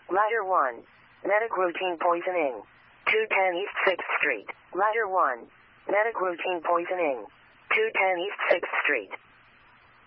Ladder 1. Medic routine poisoning. 210 East 6th Street. Ladder 1. Medic routine poisoning. 210 East 6th Street.